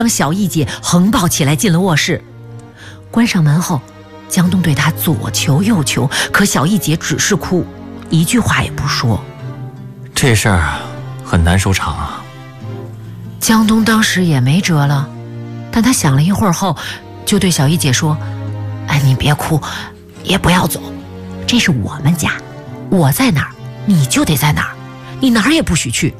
小艺姐横抱起来进了卧室。关上门后，江东对她左求右求，可小艺姐只是哭，一句话也不说。 这事儿很难收场啊。 江东当时也没辙了，但他想了一会儿后，就对小艺姐说：“哎，你别哭，也不要走，这是我们家，我在哪儿，你就得在哪儿，你哪儿也不许去。